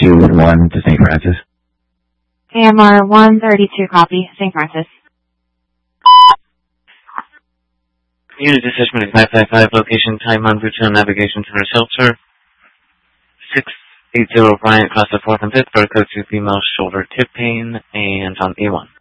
1 to St. Francis. AMR 132, copy, St. Francis. Unit decision is 955, location, time on route to navigation center shelter. 680 Bryant, class of 4th and 5th, vertical to female shoulder tip pain, and on A1.